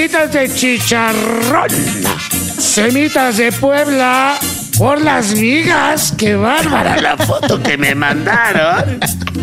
semitas de chicharrón, semitas de Puebla, por las migas. ¡Qué bárbara la foto que me mandaron!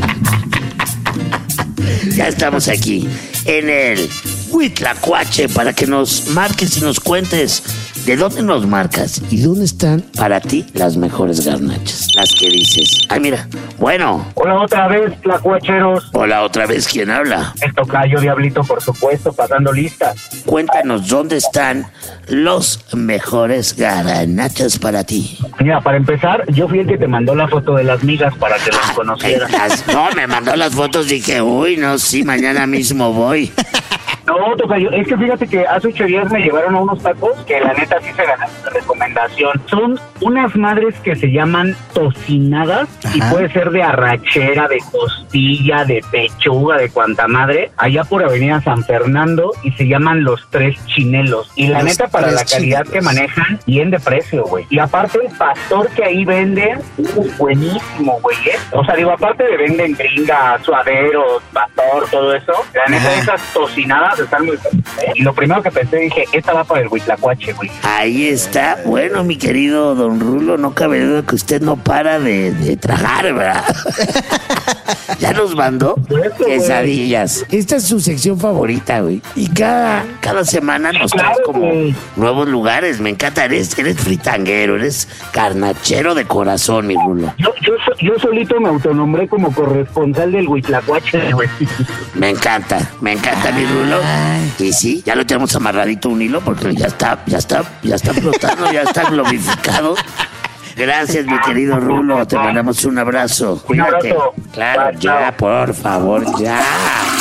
Ya estamos aquí en el Huitlacoche para que nos marques y nos cuentes de dónde nos marcas y dónde están para ti las mejores garnachas. Las que dices, ay mira, bueno. Hola otra vez, tlacuacheros. Hola otra vez, ¿quién habla? El tocayo Diablito, por supuesto, pasando lista. Cuéntanos dónde están los mejores garnachas para ti. Mira, para empezar, yo fui el que te mandó la foto de las migas para que las conocieras. No, me mandó las fotos, dije, uy, no, sí, mañana mismo voy. No, tocayo, es que fíjate que hace 8 días me llevaron a unos tacos que la neta sí se ganaron la recomendación. Son unas madres que se llaman tocinadas. Ajá. Y puede ser de arrachera, de costilla, de pechuga, de cuanta madre. Allá por Avenida San Fernando y se llaman Los Tres Chinelos. Y la neta, para la calidad que manejan, bien de precio, güey. Y aparte el pastor que ahí venden, buenísimo, güey, ¿eh? O sea, digo, aparte de venden gringa, suaderos, pastor, todo eso, la neta, esas tocinadas están muy buenas, ¿eh? Y lo primero que pensé, dije, esta va para el Huitlacoche, güey. Ahí está. Bueno, mi querido don Rulo, no cabe duda que usted no para de tragar, ¿verdad? Ya nos mandó quesadillas. Esta es su sección favorita, güey. Y cada semana nos trae como nuevos lugares. Me encanta. Eres fritanguero, eres garnachero de corazón, mi Rulo. Yo solito me autonombré como corresponsal del Huitlacoche, güey. Me encanta, mi Rulo. Y sí, ya lo tenemos amarradito un hilo porque ya está flotando, ya está glorificado. Gracias, mi querido Rulo. Te mandamos un abrazo. Cuídate. Claro, ya, por favor, ya.